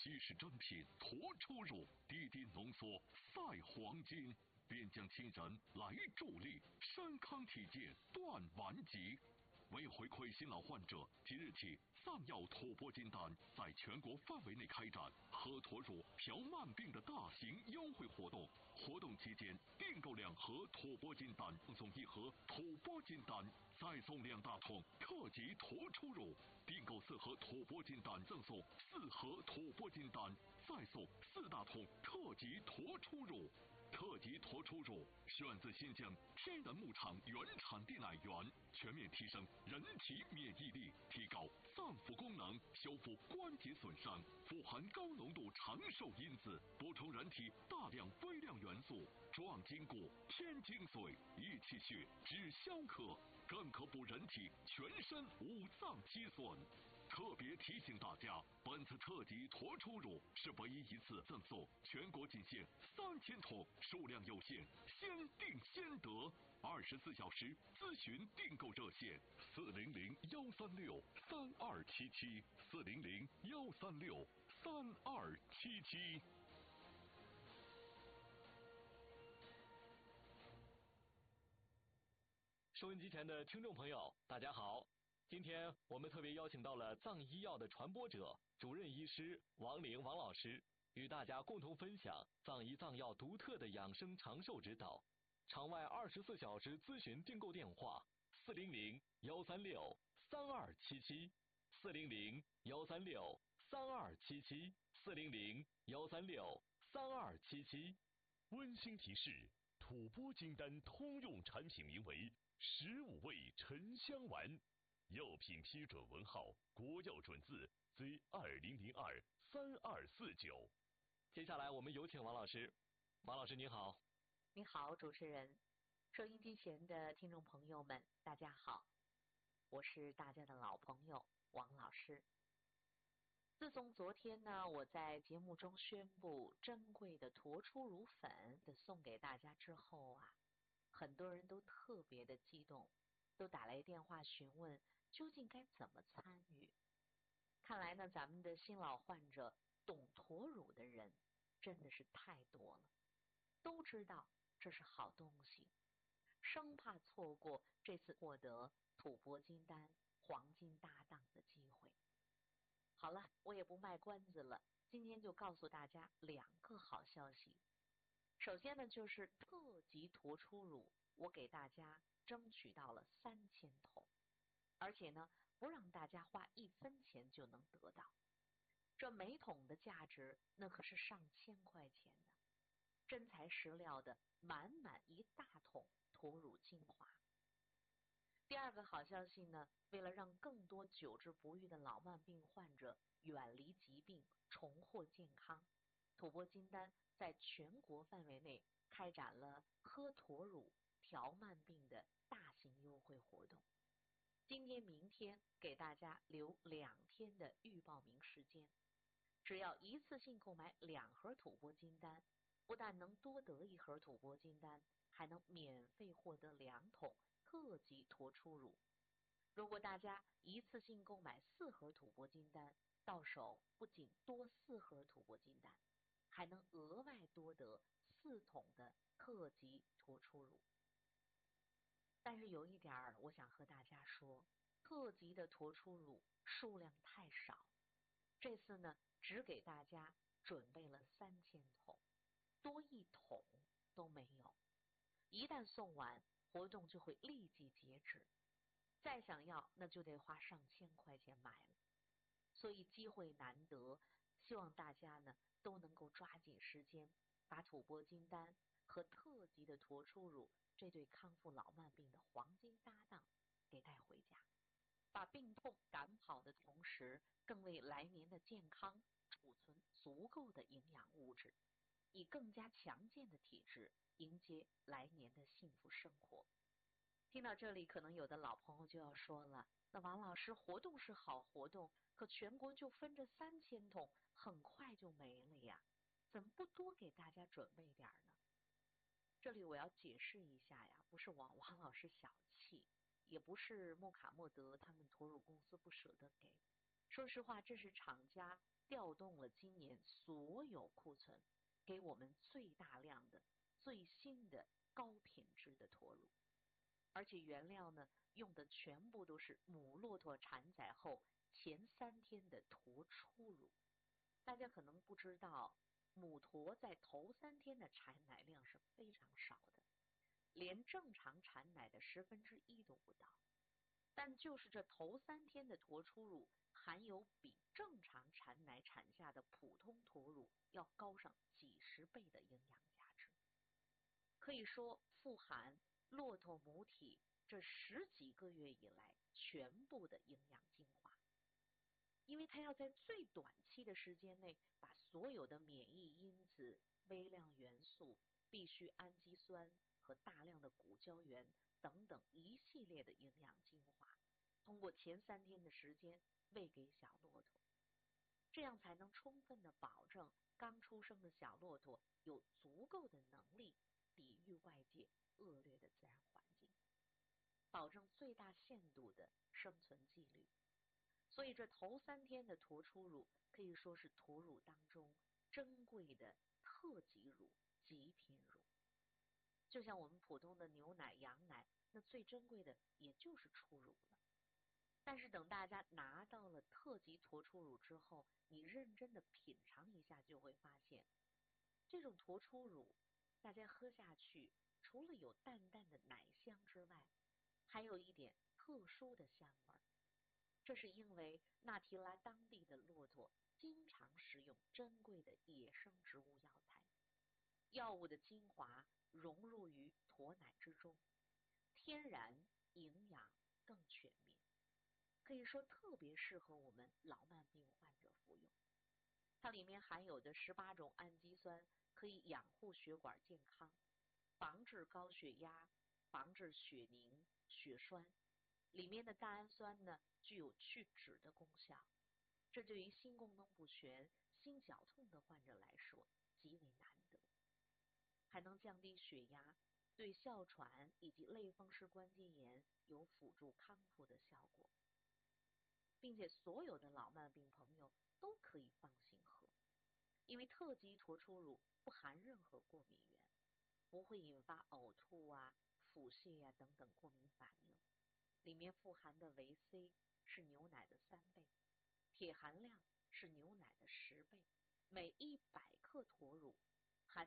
稀释真品脱出乳，滴滴浓缩赛黄金，便将亲人来助力，身康体健断顽疾。为回馈新老患者，即日起藏药妥钵金丹在全国范围内开展喝驼乳调慢病的大型优惠活动。活动期间，订购2盒妥钵金丹送1盒妥钵金丹，再送2大桶特级驼出乳。订购4盒妥钵金丹赠送4盒妥钵金丹，再送4大桶特级驼出乳。特级驼出乳选自新疆天然牧场原产地奶源，全面提升人体免疫力，提高脏腑功能，修复关节损伤，富含高浓度长寿因子，补充人体大量微量元素，壮筋骨、添精髓、益气血、止消渴，更可补人体全身五脏积损。特别提醒大家，本次特级驼出乳是唯一一次赠送，全国仅限3000桶，数量有限，先订先得。24小时咨询订购热线：400-136-3277，400-136-3277。 收音机前的听众朋友，大家好！今天我们特别邀请到了藏医药的传播者、主任医师王玲王老师，与大家共同分享藏医藏药独特的养生长寿指导。场外24小时咨询订购电话：400-136-3277，400-136-3277，400-136-3277。 温馨提示：吐蕃金丹通用产品名为15味沉香丸，药品批准文号国药准字 Z20023249。 接下来我们有请王老师。王老师您好。 你好，主持人，收音机前的听众朋友们，大家好，我是大家的老朋友王老师。自从昨天呢，我在节目中宣布珍贵的驼出乳粉的送给大家之后啊，很多人都特别的激动，都打来电话询问究竟该怎么参与。看来呢，咱们的新老患者懂驼乳的人真的是太多了，都知道这是好东西，生怕错过这次获得吐蕃金丹黄金搭档的机会。好了，我也不卖关子了，今天就告诉大家2个好消息。首先呢，就是特级驼出乳，我给大家争取到了3000桶，而且呢，不让大家花1分钱就能得到。这每桶的价值那可是上千块钱呢，真材实料的满满1大桶驼乳精华。第2个好消息呢，为了让更多久治不愈的老慢病患者远离疾病，重获健康，吐蕃金丹在全国范围内开展了喝驼乳调慢病的大型优惠活动。今天、明天给大家留2天的预报名时间，只要一次性购买2盒吐蕃金丹，不但能多得1盒吐蕃金丹，还能免费获得2桶特级驼出乳。如果大家一次性购买4盒吐蕃金丹，到手不仅多4盒吐蕃金丹，还能额外多得4桶的特级驼出乳。但是有一点我想和大家说，特级的驼出乳数量太少，这次呢只给大家准备了3000桶，多1桶都没有。一旦送完，活动就会立即截止，再想要那就得花上千块钱买了。所以机会难得，希望大家呢都能够抓紧时间，把吐蕃金丹和特级的驼出乳这对康复老慢病的黄金搭档给带回家，把病痛赶跑的同时，更为来年的健康储存足够的营养物质，以更加强健的体质迎接来年的幸福生活。听到这里，可能有的老朋友就要说了，那王老师，活动是好活动，可全国就分这3000桶，很快就没了呀，怎么不多给大家准备点呢？这里我要解释一下呀，不是王老师小气，也不是穆卡莫德他们驼乳公司不舍得给， 说实话，这是厂家调动了今年所有库存，给我们最大量的、最新的高品质的驼乳，而且原料呢用的全部都是母骆驼产崽后前3天的驼初乳。大家可能不知道，母驼在头3天的产奶量是非常少的，连正常产奶的1/10都不到。但就是这头3天的驼初乳，含有比正常产奶产下的普通驼乳要高上几十倍的营养价值，可以说富含骆驼母体这10几个月以来全部的营养精华。因为它要在最短期的时间内，把所有的免疫因子、微量元素、必需氨基酸和大量的骨胶原等等一系列的营养精华，通过前3天的时间喂给小骆驼，这样才能充分的保证刚出生的小骆驼有足够的能力抵御外界恶劣的自然环境，保证最大限度的生存几率。所以这头3天的驼初乳可以说是驼乳当中珍贵的特级乳、极品乳。就像我们普通的牛奶、羊奶，那最珍贵的也就是初乳了。但是等大家拿到了特级驼初乳之后，你认真的品尝一下，就会发现，这种驼初乳大家喝下去，除了有淡淡的奶香之外，还有一点特殊的香味。这是因为纳提拉当地的骆驼经常食用珍贵的野生植物药材，药物的精华融入于驼奶之中，天然营养更全面，可以说特别适合我们老慢病患者服用。它里面含有的18种氨基酸可以养护血管健康，防治高血压，防治血凝、血栓。里面的大氨酸呢，具有去脂的功效，这对于心功能不全、心绞痛的患者来说极为难得。还能降低血压，对哮喘以及类风湿关节炎有辅助康复的效果，并且所有的老慢病朋友都可以放心喝，因为特级驼初乳不含任何过敏原，不会引发呕吐啊、腹泻等等过敏反应。里面富含的维 C 是牛奶的3倍，铁含量是牛奶的10倍，每100克驼乳含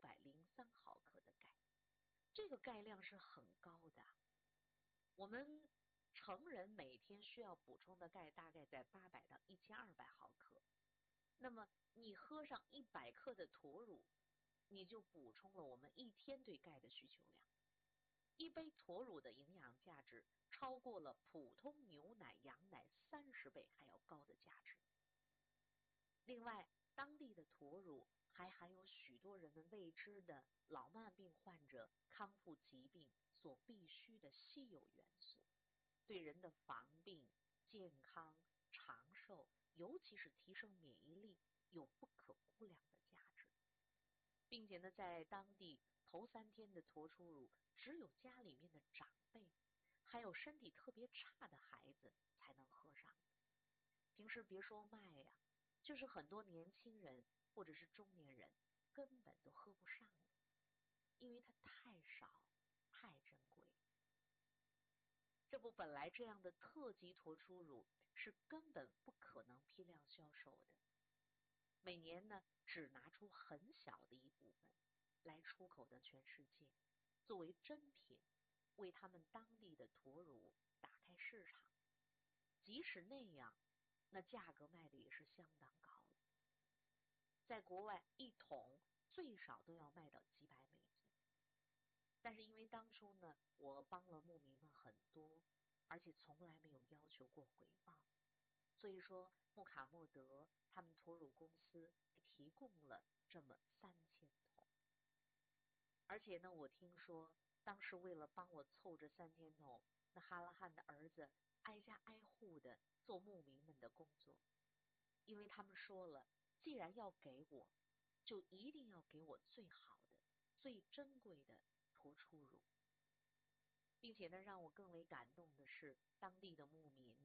903毫克的钙，这个钙量是很高的。我们成人每天需要补充的钙大概在800到1200毫克，那么你喝上100克的驼乳，你就补充了我们1天对钙的需求量。一杯驼乳的营养价值超过了普通牛奶、羊奶30倍还要高的价值。另外，当地的驼乳还含有许多人们未知的老慢病患者康复疾病所必需的稀有元素，对人的防病、健康、长寿，尤其是提升免疫力，有不可估量的价值。并且呢，在当地头3天的驼初乳，只有家里面的长辈，还有身体特别差的孩子才能喝上。平时别说卖呀，就是很多年轻人或者是中年人根本都喝不上了，因为它太少、太珍贵了。这不，本来这样的特级驼初乳是根本不可能批量销售的，每年呢只拿出很小的一部分来出口到全世界，作为珍品，为他们当地的驼乳打开市场。即使那样，那价格卖的也是相当高的，在国外1桶最少都要卖到几百美金。但是因为当初呢，我帮了牧民们很多，而且从来没有要求过回报，所以说穆卡莫德他们驼乳公司提供了这么3000桶。而且呢，我听说当时为了帮我凑这3000桶，那哈拉汉的儿子挨家挨户的做牧民们的工作，因为他们说了，既然要给我，就一定要给我最好的、最珍贵的驼初乳。并且呢，让我更为感动的是，当地的牧民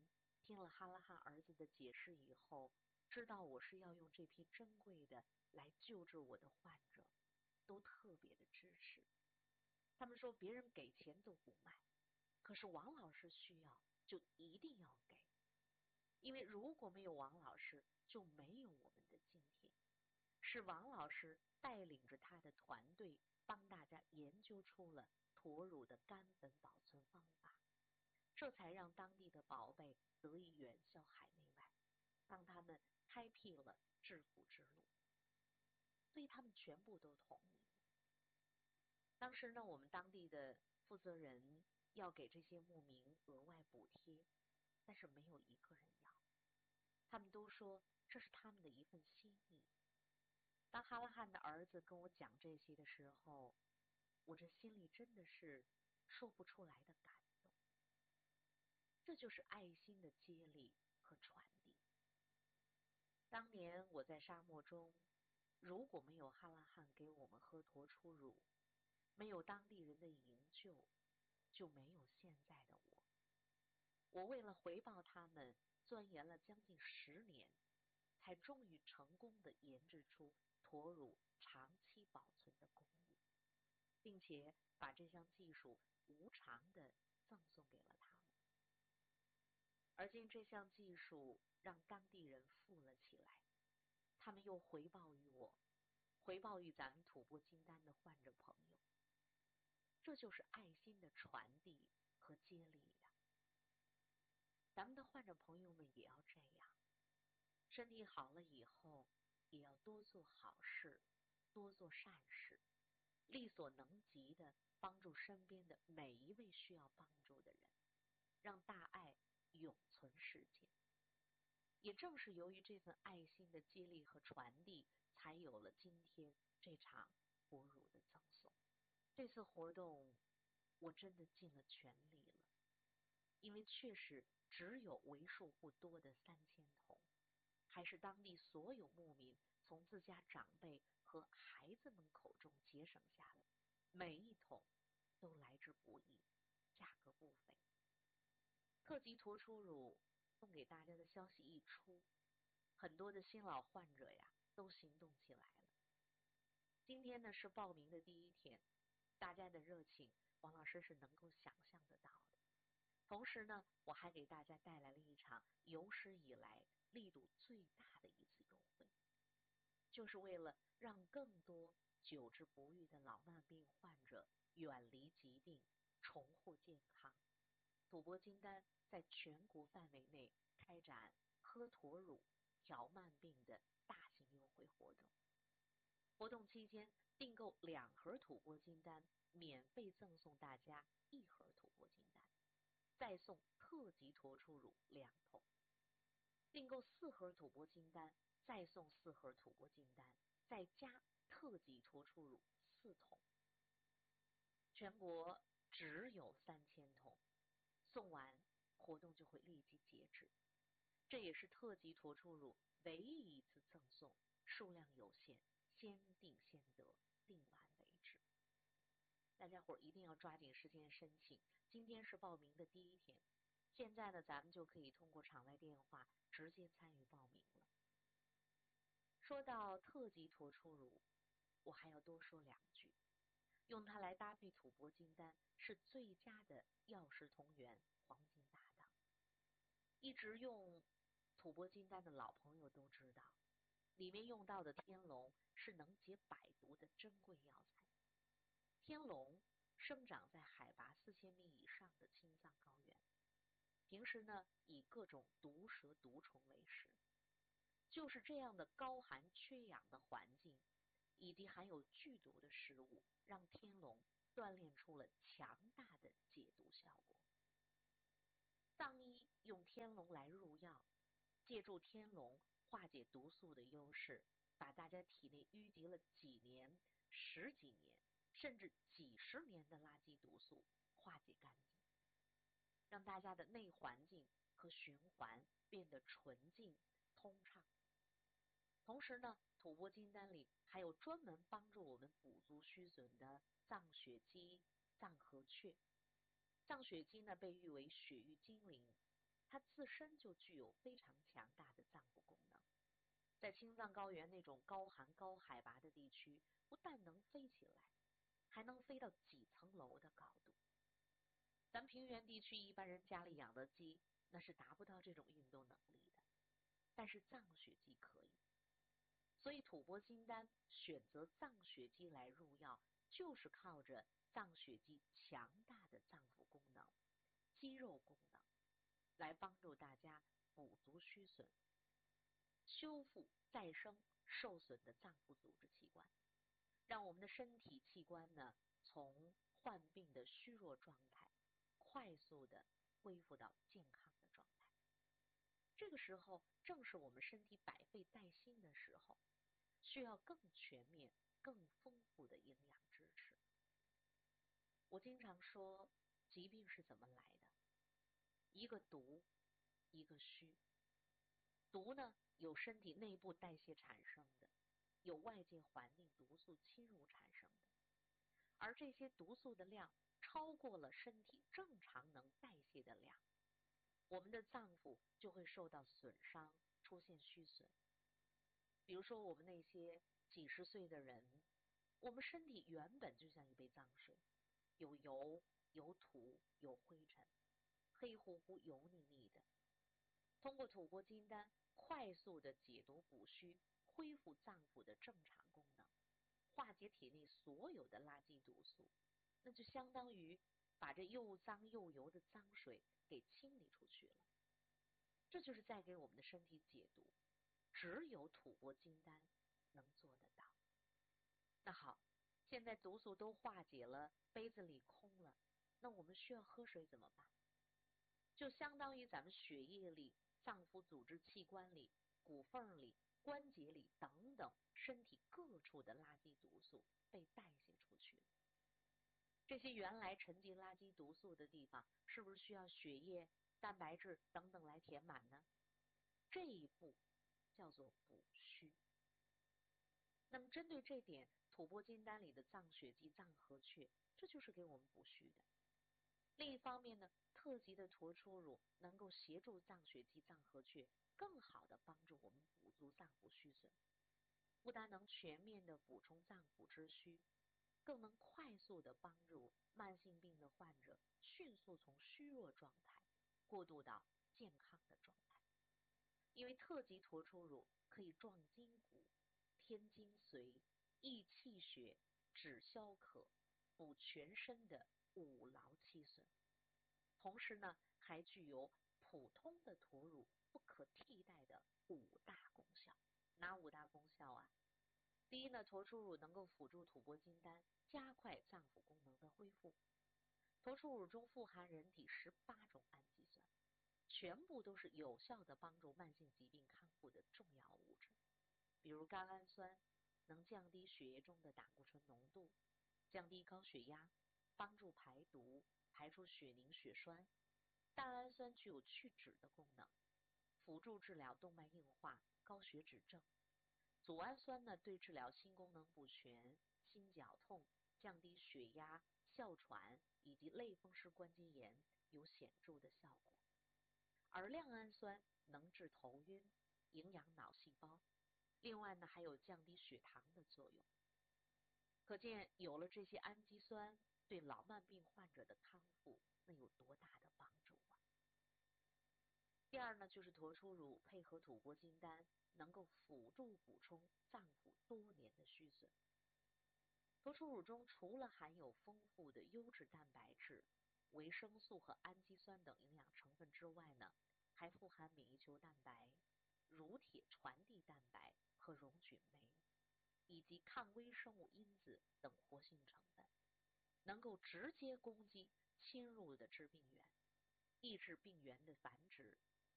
听了哈拉汉儿子的解释以后，知道我是要用这批珍贵的来救治我的患者，都特别的支持。他们说别人给钱都不卖，可是王老师需要就一定要给，因为如果没有王老师，就没有我们的今天。是王老师带领着他的团队，帮大家研究出了驼乳的干粉保存方法，这才让当地的宝贝得以远销海内外，让他们开辟了致富之路，所以他们全部都同意。当时呢，我们当地的负责人要给这些牧民额外补贴，但是没有一个人要，他们都说这是他们的一份心意。当哈拉汉的儿子跟我讲这些的时候，我这心里真的是说不出来的感动。这就是爱心的接力和传递。当年我在沙漠中，如果没有哈拉汉给我们喝驼出乳，没有当地人的营救，就没有现在的我。我为了回报他们，钻研了将近10年，才终于成功地研制出驼乳长期保存的工艺，并且把这项技术无偿地赠送给了他们。而今这项技术让当地人富了起来，他们又回报于我，回报于咱们吐蕃金丹的患者朋友。这就是爱心的传递和接力呀。咱们的患者朋友们也要这样，身体好了以后，也要多做好事，多做善事，力所能及的帮助身边的每一位需要帮助的人，让大爱永存世间。也正是由于这份爱心的接力和传递，才有了今天这场哺乳的赠送。这次活动我真的尽了全力了，因为确实只有为数不多的3000桶，还是当地所有牧民从自家长辈和孩子们口中节省下的，每一桶都来之不易，价格不菲。特级驼出乳送给大家的消息一出，很多的新老患者呀都行动起来了。今天呢是报名的第1天，大家的热情王老师是能够想象得到的。同时呢，我还给大家带来了一场有史以来力度最大的一次优惠，就是为了让更多久治不愈的老慢病患者远离疾病，重获健康。吐蕃金丹在全国范围内开展喝驼乳调慢病的大型优惠活动。活动期间，订购2盒吐蕃金丹，免费赠送大家1盒吐蕃金丹，再送特级驼出乳2桶；订购4盒吐蕃金丹，再送4盒吐蕃金丹，再加特级驼出乳4桶。全国只有3000桶，送完活动就会立即截止。这也是特级驼出乳唯一一次赠送，数量有限，先订先得，订完为止。大家伙一定要抓紧时间申请，今天是报名的第1天，现在呢咱们就可以通过场外电话直接参与报名了。说到特级驼出乳，我还要多说2句，用它来搭配吐蕃金丹是最佳的药食同源黄金搭档。一直用吐蕃金丹的老朋友都知道，里面用到的天龙是能解百毒的珍贵药材。天龙生长在海拔4000米以上的青藏高原，平时呢以各种毒蛇毒虫为食。就是这样的高寒缺氧的环境，以及含有剧毒的食物，让天龙锻炼出了强大的解毒效果。藏医用天龙来入药，借助天龙化解毒素的优势，把大家体内淤积了几年、10几年甚至几十年的垃圾毒素化解干净，让大家的内环境和循环变得纯净通畅。同时呢，吐蕃金丹里还有专门帮助我们补足虚损的藏血肌、藏合雀。藏血肌呢被誉为血域精灵，它它自身就具有非常强大的脏腑功能。在青藏高原那种高寒高海拔的地区，不但能飞起来，还能飞到几层楼的高度。咱平原地区一般人家里养的鸡，那是达不到这种运动能力的，但是藏血鸡可以。所以吐蕃金丹选择藏血鸡来入药，就是靠着藏血鸡强大的脏腑功能、肌肉功能，来帮助大家补足虚损，修复再生受损的脏腑组织器官，让我们的身体器官呢，从患病的虚弱状态快速的恢复到健康的状态。这个时候正是我们身体百废待兴的时候，需要更全面、更丰富的营养支持。我经常说，疾病是怎么来的？一个毒，一个虚。毒呢，有身体内部代谢产生的，有外界环境毒素侵入产生的。而这些毒素的量超过了身体正常能代谢的量，我们的脏腑就会受到损伤，出现虚损。比如说我们那些几十岁的人，我们身体原本就像一杯脏水，有油、有土、有灰尘，黑乎乎、油腻腻的。通过吐蕃金丹快速的解毒补虚，恢复脏腑的正常功能，化解体内所有的垃圾毒素，那就相当于把这又脏又油的脏水给清理出去了。这就是在给我们的身体解毒，只有吐蕃金丹能做得到。那好，现在毒素都化解了，杯子里空了，那我们需要喝水怎么办？就相当于咱们血液里、脏腑组织器官里、骨缝里、关节里等等身体各处的垃圾毒素被代谢出去了。这些原来沉积垃圾毒素的地方，是不是需要血液、蛋白质等等来填满呢？这一步叫做补虚。那么针对这点，吐蕃金丹里的藏血鸡、藏合雀，这就是给我们补虚的。另一方面呢，特级的驼出乳能够协助藏血鸡、藏合雀更好的帮助我们补足脏腑虚损，不但能全面的补充脏腑之虚，更能快速的帮助慢性病的患者迅速从虚弱状态过渡到健康的状态。因为特级驼出乳可以壮筋骨、添精髓、益气血、止消渴、补全身的五劳七损，同时呢，还具有普通的驼乳不可替代的五大功效。哪五大功效啊？第一呢，驼出乳能够辅助吐蕃金丹加快脏腑功能的恢复。驼出乳中富含人体18种氨基酸，全部都是有效的帮助慢性疾病康复的重要物质。比如甘氨酸能降低血液中的胆固醇浓度，降低高血压，帮助排毒，排出血凝血栓。蛋氨酸具有去脂的功能，辅助治疗动脉硬化、高血脂症。组氨酸呢，对治疗心功能不全、心绞痛、降低血压、哮喘以及类风湿关节炎有显著的效果。而亮氨酸能治头晕、营养脑细胞，另外呢，还有降低血糖的作用。可见有了这些氨基酸，对老慢病患者的康复那有多大的帮助啊！第二呢，就是驼出乳配合吐蕃金丹，能够辅助补充脏腑多年的虚损。驼出乳中除了含有丰富的优质蛋白质、维生素和氨基酸等营养成分之外呢，还富含免疫球蛋白、乳铁传递蛋白和溶菌酶，以及抗微生物因子等活性成分，能够直接攻击侵入的致病源，抑制病原的繁殖，